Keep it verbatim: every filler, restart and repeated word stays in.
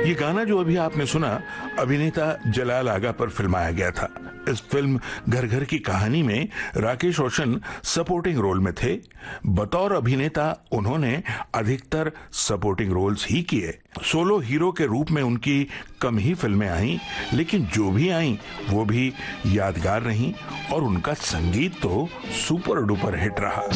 ये गाना जो अभी आपने सुना अभिनेता जलाल आगा पर फिल्माया गया था। इस फिल्म घर घर की कहानी में राकेश रोशन सपोर्टिंग रोल में थे। बतौर अभिनेता उन्होंने अधिकतर सपोर्टिंग रोल्स ही किए। सोलो हीरो के रूप में उनकी कम ही फिल्में आईं, लेकिन जो भी आईं वो भी यादगार रहीं और उनका संगीत तो सुपर डुपर हिट रहा।